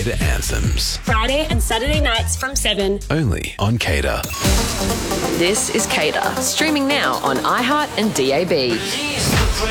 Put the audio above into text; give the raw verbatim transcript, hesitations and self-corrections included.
Cater Anthems. Friday and Saturday nights from seven. Only on Cater. This is Cater, streaming now on iHeart and D A B.